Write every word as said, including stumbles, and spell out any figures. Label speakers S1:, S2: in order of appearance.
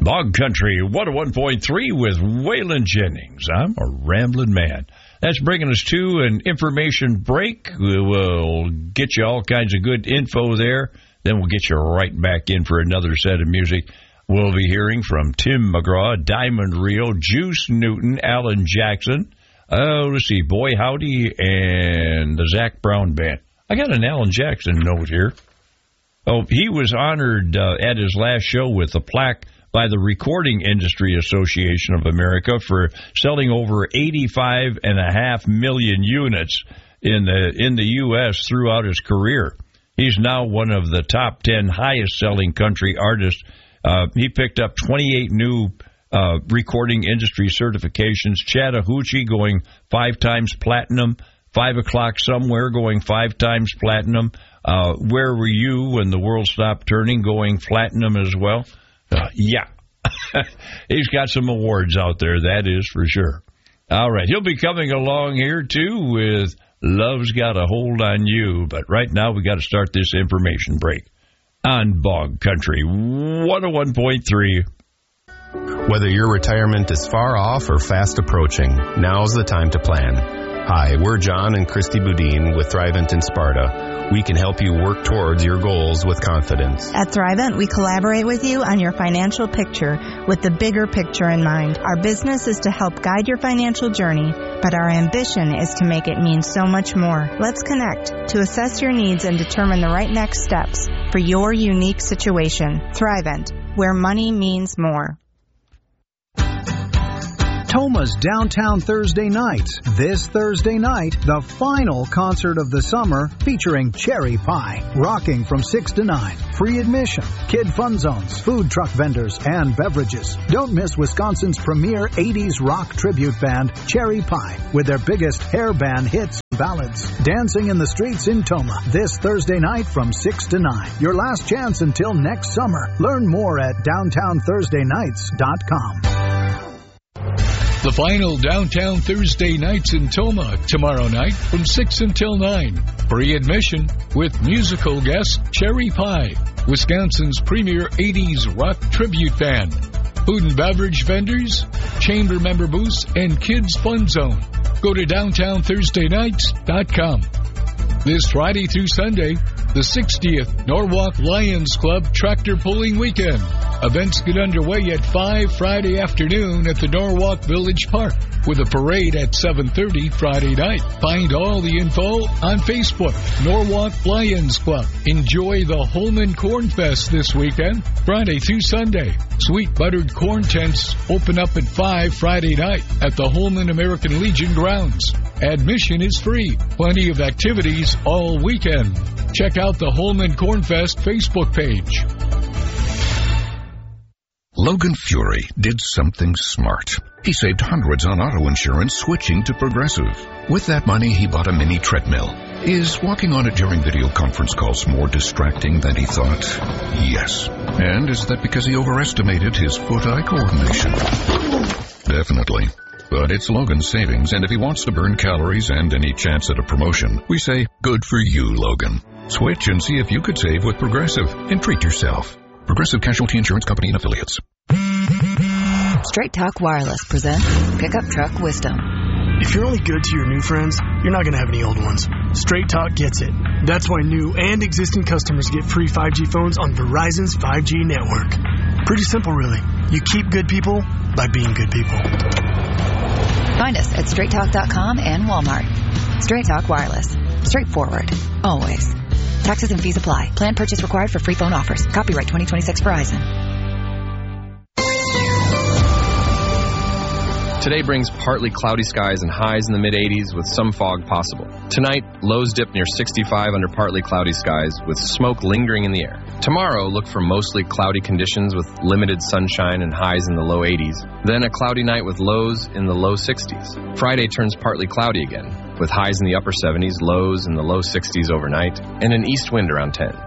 S1: Bog Country one oh one point three with Waylon Jennings. I'm a rambling man. That's bringing us to an information break. We'll get you all kinds of good info there. Then we'll get you right back in for another set of music. We'll be hearing from Tim McGraw, Diamond Rio, Juice Newton, Alan Jackson. Oh, let's see, Boy Howdy, and the Zac Brown Band. I got an Alan Jackson note here. Oh, he was honored uh, at his last show with a plaque by the Recording Industry Association of America for selling over eighty-five and a half million units in the in the U S throughout his career. He's now one of the top ten highest-selling country artists. Uh, he picked up twenty-eight new uh, recording industry certifications. Chattahoochee going five times platinum. Five O'Clock Somewhere going five times platinum. Uh, Where Were You When the World Stopped Turning going platinum as well. Uh, yeah, he's got some awards out there, that is for sure. All right, he'll be coming along here, too, with Love's Got a Hold on You. But right now, we got to start this information break on Bog Country one oh one point three.
S2: Whether your retirement is far off or fast approaching, now's the time to plan. Hi, we're John and Christy Boudin with Thrivent in Sparta. We can help you work towards your goals with confidence.
S3: At Thrivent, we collaborate with you on your financial picture with the bigger picture in mind. Our business is to help guide your financial journey, but our ambition is to make it mean so much more. Let's connect to assess your needs and determine the right next steps for your unique situation. Thrivent, where money means more.
S4: Toma's Downtown Thursday Nights. This Thursday night, the final concert of the summer featuring Cherry Pie, rocking from six to nine. Free admission, kid fun zones, food truck vendors, and beverages. Don't miss Wisconsin's premier eighties rock tribute band, Cherry Pie, with their biggest hair band hits and ballads. Dancing in the streets in Toma this Thursday night from six to nine. Your last chance until next summer. Learn more at downtown thursday nights dot com.
S5: The final Downtown Thursday Nights in Toma tomorrow night from six until nine. Free admission with musical guest Cherry Pie, Wisconsin's premier eighties rock tribute band. Food and beverage vendors, chamber member booths, and kids fun zone. Go to downtown thursday nights dot com. This Friday through Sunday, the sixtieth Norwalk Lions Club Tractor Pulling Weekend. Events get underway at five Friday afternoon at the Norwalk Village Park with a parade at seven thirty Friday night. Find all the info on Facebook. Norwalk Lions Club. Enjoy the Holman Corn Fest this weekend, Friday through Sunday. Sweet buttered corn tents open up at five Friday night at the Holman American Legion grounds. Admission is free. Plenty of activities all weekend. Check out the Holman Corn Fest Facebook page.
S6: Logan Fury did something smart. He saved hundreds on auto insurance switching to Progressive. With that money, he bought a mini treadmill. Is walking on it during video conference calls more distracting than he thought? Yes. And is that because he overestimated his foot-eye coordination? Definitely. But it's Logan's savings, and if he wants to burn calories and any chance at a promotion, we say, good for you, Logan. Switch and see if you could save with Progressive and treat yourself. Progressive Casualty Insurance Company and Affiliates.
S7: Straight Talk Wireless presents Pickup Truck Wisdom.
S8: If you're only good to your new friends, you're not going to have any old ones. Straight Talk gets it. That's why new and existing customers get free five G phones on Verizon's five G network. Pretty simple, really. You keep good people by being good people.
S7: Find us at straight talk dot com and Walmart. Straight Talk Wireless. Straightforward. Always. Taxes and fees apply. Plan purchase required for free phone offers. Copyright twenty twenty-six Verizon.
S9: Today brings partly cloudy skies and highs in the mid-eighties with some fog possible. Tonight, lows dip near sixty-five under partly cloudy skies with smoke lingering in the air. Tomorrow, look for mostly cloudy conditions with limited sunshine and highs in the low eighties. Then a cloudy night with lows in the low sixties. Friday turns partly cloudy again with highs in the upper seventies, lows in the low sixties overnight, and an east wind around ten.